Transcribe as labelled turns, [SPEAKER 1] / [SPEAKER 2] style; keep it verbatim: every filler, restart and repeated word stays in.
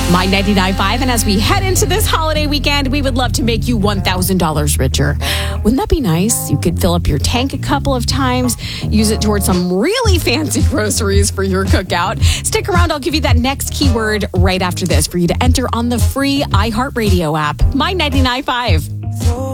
[SPEAKER 1] My ninety-nine point five, and as we head into this holiday weekend, we would love to make you one thousand dollars richer. Wouldn't that be nice? You could fill up your tank a couple of times, use it towards some really fancy groceries for your cookout. Stick around, I'll give you that next keyword right after this for you to enter on the free iHeartRadio app. My ninety-nine point five.